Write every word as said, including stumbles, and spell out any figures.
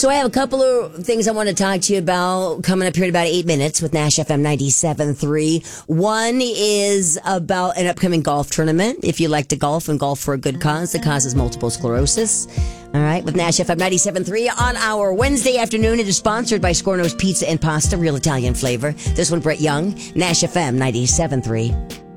So I have a couple of things I want to talk to you about coming up here in about eight minutes with Nash F M ninety-seven point three. One is about an upcoming golf tournament. If you like to golf and golf for a good cause, the cause is multiple sclerosis. All right, with Nash F M ninety-seven point three on our Wednesday afternoon. It is sponsored by Scorno's Pizza and Pasta, real Italian flavor. This one, Brett Young, Nash F M ninety-seven point three.